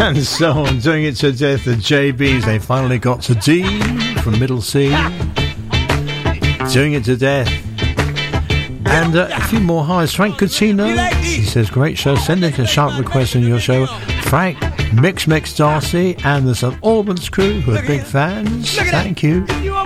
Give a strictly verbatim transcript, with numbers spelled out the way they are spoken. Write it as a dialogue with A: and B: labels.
A: And so on, doing it to death. The J Bs, they finally got to D from Middle C. Doing it to death. And uh, a few more highs. Frank Coutinho, he says, great show. Send in a shout request on your show. Frank, Mix Mix Darcy, and the Saint Albans crew, who are big fans. Thank you.